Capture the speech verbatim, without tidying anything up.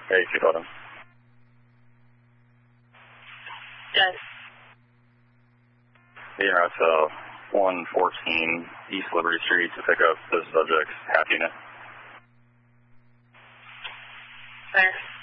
Hey, Chief Autumn. Yes. You're at uh, one fourteen East Liberty Street to pick up the subject's half unit. Where?